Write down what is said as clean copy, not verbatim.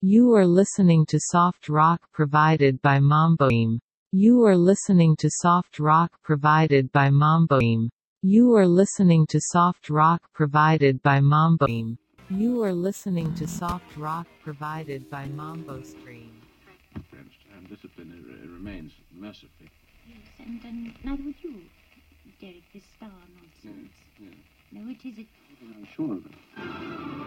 You are listening to soft rock provided by Mamboim. You are listening to soft rock provided by Mamboim. You are listening to soft rock provided by Mamboim. You are listening to soft rock provided by Mambo Stream. And discipline remains mercifully. Yes, and neither would you, Derek, this star nonsense. Yes. No, it is. I'm sure of it.